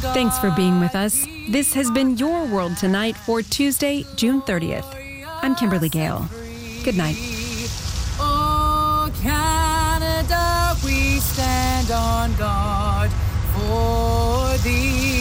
Thanks for being with us. This has been Your World Tonight for Tuesday, June 30th. I'm Kimberly Gale. Good night. Oh, Canada, we stand on guard for thee.